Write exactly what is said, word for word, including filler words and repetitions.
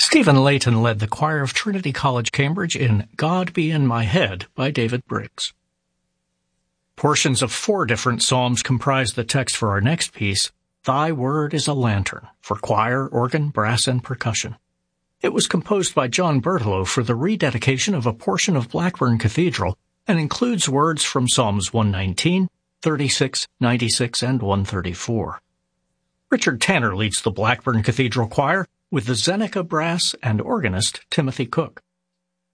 Stephen Layton led the choir of Trinity College, Cambridge in God Be in My Head by David Briggs. Portions of four different psalms comprise the text for our next piece, Thy Word is a Lantern, for choir, organ, brass, and percussion. It was composed by John Berthelot for the rededication of a portion of Blackburn Cathedral and includes words from Psalms one nineteen, thirty-six, ninety-six, and one thirty-four. Richard Tanner leads the Blackburn Cathedral Choir with the Zeneca Brass and organist Timothy Cook.